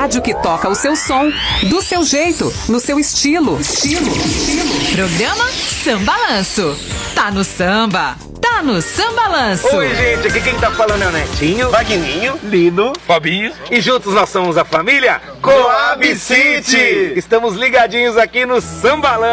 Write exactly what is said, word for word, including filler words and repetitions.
rádio que toca o seu som, do seu jeito, no seu estilo. Estilo, estilo. Programa Sambalanço. Tá no samba, tá no Sambalanço. Oi, gente, aqui quem tá falando é o Netinho, Vagninho, Lino, Fabinho. E juntos nós somos a família Coab City. Estamos ligadinhos aqui no Sambalanço.